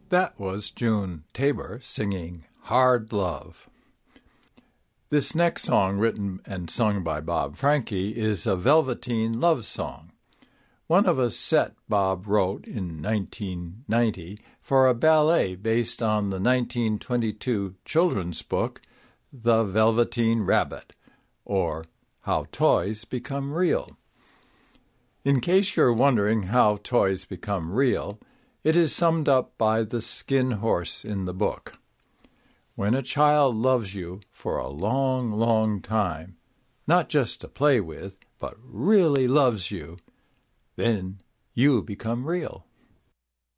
That was June Tabor singing Hard Love. This next song, written and sung by Bob Franke, is a Velveteen love song. One of a set Bob wrote in 1990 for a ballet based on the 1922 children's book, The Velveteen Rabbit, or How Toys Become Real. In case you're wondering how toys become real, it is summed up by the skin horse in the book. When a child loves you for a long, long time, not just to play with, but really loves you, then you become real.